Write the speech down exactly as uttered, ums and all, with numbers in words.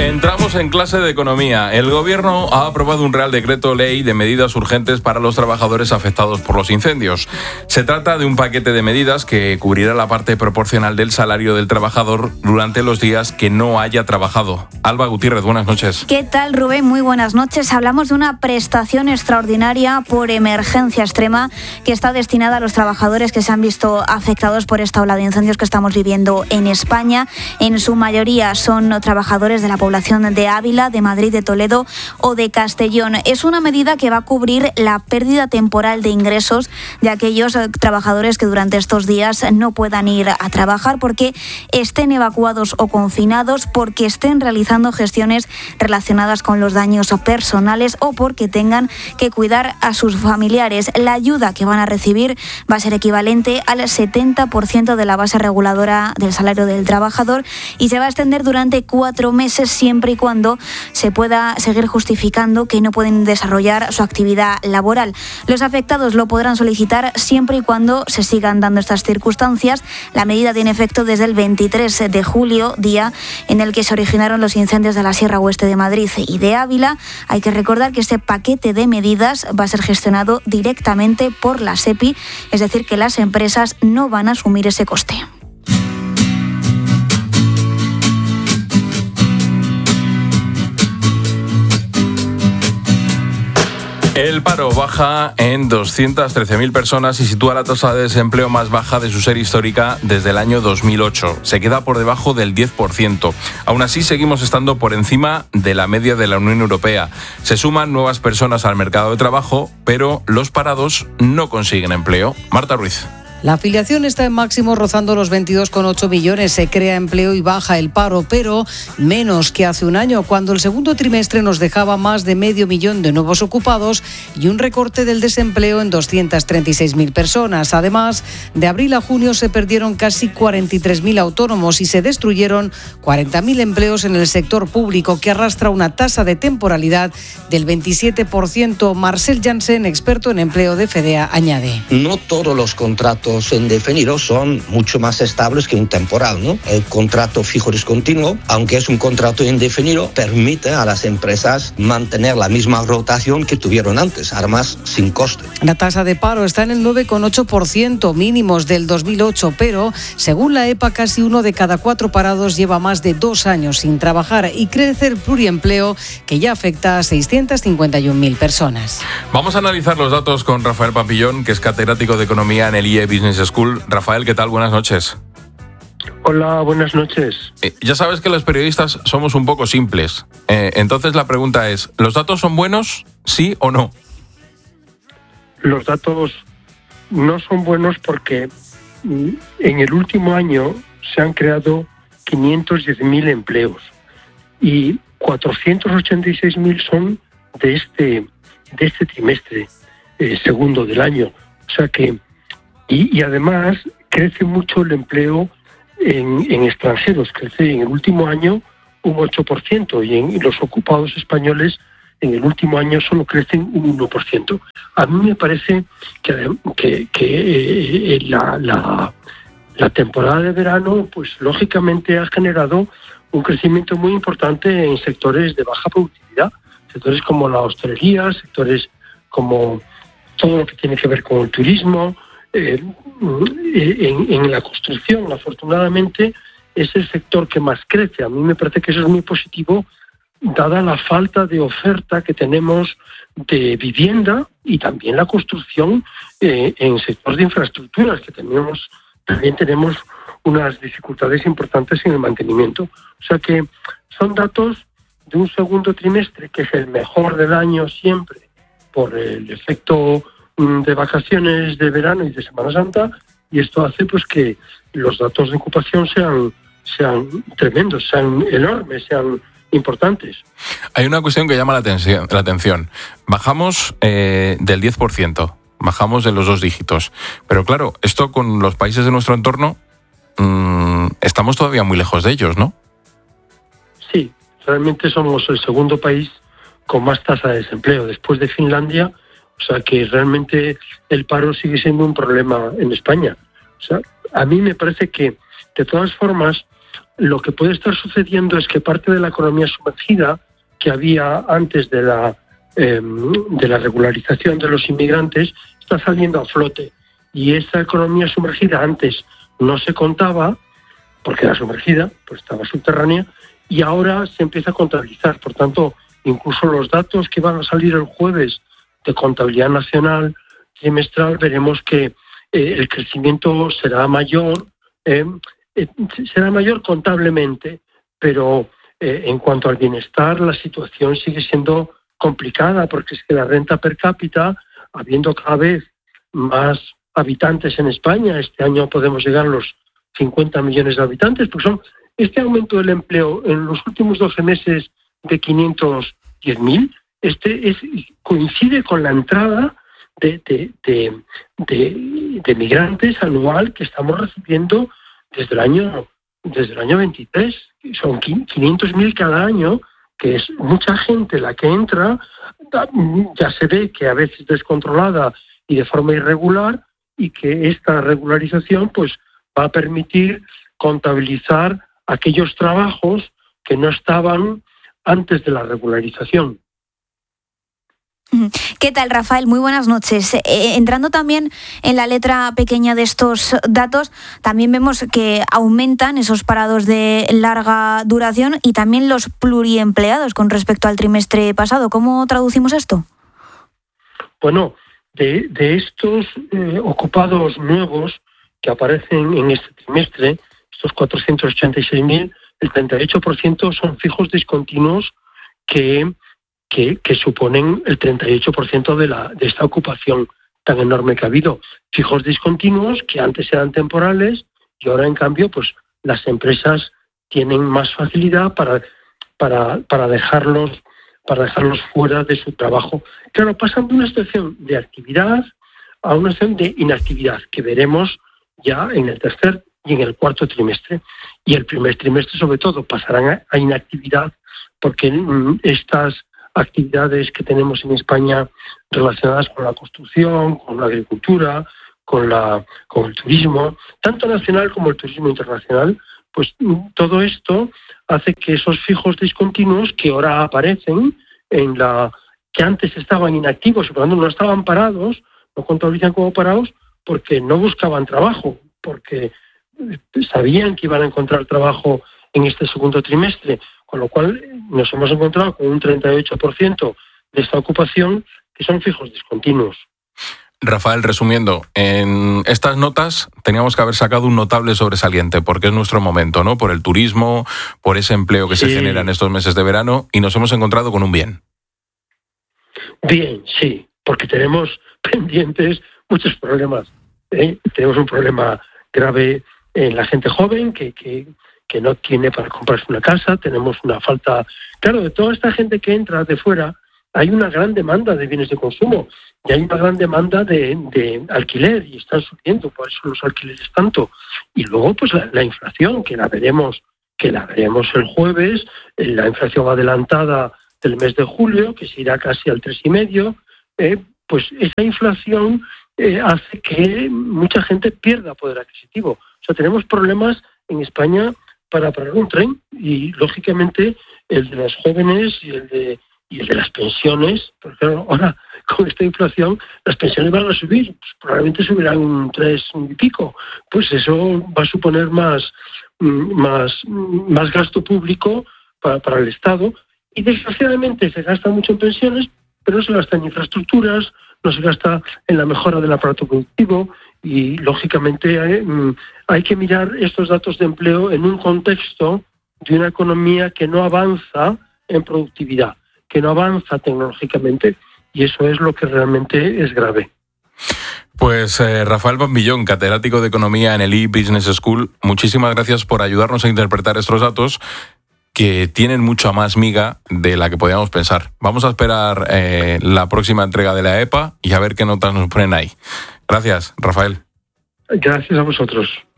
Entramos en clase de economía. El Gobierno ha aprobado un Real Decreto Ley de medidas urgentes para los trabajadores afectados por los incendios. Se trata de un paquete de medidas que cubrirá la parte proporcional del salario del trabajador durante los días que no haya trabajado. Alba Gutiérrez, buenas noches. ¿Qué tal, Rubén? Muy buenas noches. Hablamos de una prestación extraordinaria por emergencia extrema que está destinada a los trabajadores que se han visto afectados por esta ola de incendios que estamos viviendo en España. En su mayoría son trabajadores de la población de Ávila, de Madrid, de Toledo o de Castellón. Es una medida que va a cubrir la pérdida temporal de ingresos de aquellos trabajadores que durante estos días no puedan ir a trabajar porque estén evacuados o confinados, porque estén realizando gestiones relacionadas con los daños personales o porque tengan que cuidar a sus familiares. La ayuda que van a recibir va a ser equivalente al setenta por ciento de la base reguladora del salario del trabajador y se va a extender durante cuatro meses siempre y cuando se pueda seguir justificando que no pueden desarrollar su actividad laboral. Los afectados lo podrán solicitar siempre y cuando se sigan dando estas circunstancias. La medida tiene efecto desde el veintitrés de julio, día en el que se originaron los incendios de la Sierra Oeste de Madrid y de Ávila. Hay que recordar que este paquete de medidas va a ser gestionado directamente por la SEPI, es decir, que las empresas no van a asumir ese coste. El paro baja en doscientas trece mil personas y sitúa la tasa de desempleo más baja de su serie histórica desde el año dos mil ocho. Se queda por debajo del diez por ciento. Aún así, seguimos estando por encima de la media de la Unión Europea. Se suman nuevas personas al mercado de trabajo, pero los parados no consiguen empleo. Marta Ruiz. La afiliación está en máximo rozando los veintidós coma ocho millones, se crea empleo y baja el paro, pero menos que hace un año, cuando el segundo trimestre nos dejaba más de medio millón de nuevos ocupados y un recorte del desempleo en doscientas treinta y seis mil personas. Además, de abril a junio se perdieron casi cuarenta y tres mil autónomos y se destruyeron cuarenta mil empleos en el sector público, que arrastra una tasa de temporalidad del veintisiete por ciento. Marcel Jansen, experto en empleo de FEDEA, añade. No todos los contratos indefinidos son mucho más estables que un temporal, ¿no? El contrato fijo discontinuo, aunque es un contrato indefinido, permite a las empresas mantener la misma rotación que tuvieron antes, además sin coste. La tasa de paro está en el nueve coma ocho por ciento, mínimos del dos mil ocho, pero según la EPA casi uno de cada cuatro parados lleva más de dos años sin trabajar y crece el pluriempleo, que ya afecta a seiscientas cincuenta y una mil personas. Vamos a analizar los datos con Rafael Pampillón, que es catedrático de Economía en el I E Business School. Rafael, ¿qué tal? Buenas noches. Hola, buenas noches. Eh, ya sabes que los periodistas somos un poco simples. Eh, entonces la pregunta es, ¿los datos son buenos, sí o no? Los datos no son buenos porque en el último año se han creado quinientos diez mil empleos y cuatrocientos ochenta y seis mil son de este, de este trimestre eh, segundo del año. O sea que Y, y además crece mucho el empleo en, en extranjeros, crece en el último año un ocho por ciento y en los ocupados españoles en el último año solo crecen un uno por ciento. A mí me parece que, que, que eh, la, la, la temporada de verano pues lógicamente ha generado un crecimiento muy importante en sectores de baja productividad, sectores como la hostelería, sectores como todo lo que tiene que ver con el turismo. Eh, en, en la construcción, afortunadamente, es el sector que más crece. A mí me parece que eso es muy positivo, dada la falta de oferta que tenemos de vivienda y también la construcción eh, en sectores de infraestructuras, que tenemos, también tenemos unas dificultades importantes en el mantenimiento. O sea que son datos de un segundo trimestre que es el mejor del año siempre por el efecto de vacaciones de verano y de Semana Santa, y esto hace pues que los datos de ocupación sean sean tremendos, sean enormes, sean importantes. Hay una cuestión que llama la atención. La atención. Bajamos eh, del diez por ciento, bajamos de los dos dígitos, pero claro, esto con los países de nuestro entorno mmm, estamos todavía muy lejos de ellos, ¿no? Sí, realmente somos el segundo país con más tasa de desempleo, después de Finlandia. O sea que realmente el paro sigue siendo un problema en España. O sea, a mí me parece que, de todas formas, lo que puede estar sucediendo es que parte de la economía sumergida que había antes de la, eh, de la regularización de los inmigrantes está saliendo a flote. Y esa economía sumergida antes no se contaba, porque era sumergida, pues estaba subterránea, y ahora se empieza a contabilizar. Por tanto, incluso los datos que van a salir el jueves de contabilidad nacional trimestral, veremos que eh, el crecimiento será mayor, eh, eh, será mayor contablemente, pero eh, en cuanto al bienestar, la situación sigue siendo complicada, porque es que la renta per cápita, habiendo cada vez más habitantes en España, este año podemos llegar a los cincuenta millones de habitantes, pues son este aumento del empleo en los últimos doce meses de quinientos diez mil, este es, coincide con la entrada de, de, de, de, de migrantes anual que estamos recibiendo desde el año desde el año veintitrés. Son quinientos mil cada año, que es mucha gente la que entra. Ya se ve que a veces descontrolada y de forma irregular, y que esta regularización pues va a permitir contabilizar aquellos trabajos que no estaban antes de la regularización. ¿Qué tal, Rafael? Muy buenas noches. Eh, entrando también en la letra pequeña de estos datos, también vemos que aumentan esos parados de larga duración y también los pluriempleados con respecto al trimestre pasado. ¿Cómo traducimos esto? Bueno, de, de estos eh, ocupados nuevos que aparecen en este trimestre, estos cuatrocientos ochenta y seis mil, el treinta y ocho por ciento son fijos discontinuos que, que, que suponen el treinta y ocho por ciento de, la, de esta ocupación tan enorme que ha habido. Fijos discontinuos que antes eran temporales y ahora, en cambio, pues las empresas tienen más facilidad para, para, para dejarlos para dejarlos fuera de su trabajo. Claro, pasan de una situación de actividad a una situación de inactividad, que veremos ya en el tercer y en el cuarto trimestre. Y el primer trimestre, sobre todo, pasarán a, a inactividad, porque mm, estas actividades que tenemos en España relacionadas con la construcción, con la agricultura, con, la, con el turismo, tanto nacional como el turismo internacional, pues mm, todo esto hace que esos fijos discontinuos que ahora aparecen, en la que antes estaban inactivos y por lo tanto no estaban parados, no contabilizan como parados porque no buscaban trabajo, porque sabían que iban a encontrar trabajo en este segundo trimestre, con lo cual nos hemos encontrado con un treinta y ocho por ciento de esta ocupación que son fijos discontinuos. Rafael, resumiendo, en estas notas teníamos que haber sacado un notable sobresaliente, porque es nuestro momento, ¿no? Por el turismo, por ese empleo que sí. se genera en estos meses de verano, y nos hemos encontrado con un bien. Bien, sí, porque tenemos pendientes muchos problemas. ¿eh? Tenemos un problema grave en la gente joven que, que, que no tiene para comprarse una casa. Tenemos una falta, claro, de toda esta gente que entra de fuera. Hay una gran demanda de bienes de consumo y hay una gran demanda de, de alquiler y están subiendo, por eso los alquileres tanto. Y luego, pues la, la inflación, que la veremos, que la veremos el jueves, la inflación adelantada del mes de julio, que se irá casi al tres y medio, eh, pues esa inflación eh, hace que mucha gente pierda poder adquisitivo. O sea, tenemos problemas en España para pagar un tren y, lógicamente, el de los jóvenes y el de y el de las pensiones, porque claro, ahora con esta inflación las pensiones van a subir, pues probablemente subirán un tres y pico, pues eso va a suponer más, más, más gasto público para, para el Estado, y desgraciadamente se gasta mucho en pensiones, pero no se gasta en infraestructuras, no se gasta en la mejora del aparato productivo, y lógicamente hay, hay que mirar estos datos de empleo en un contexto de una economía que no avanza en productividad, que no avanza tecnológicamente, y eso es lo que realmente es grave. Pues eh, Rafael Bombillón, catedrático de Economía en el E-Business School, muchísimas gracias por ayudarnos a interpretar estos datos que tienen mucha más miga de la que podíamos pensar. Vamos a esperar eh, la próxima entrega de la E P A y a ver qué notas nos ponen ahí. Gracias, Rafael. Gracias a vosotros.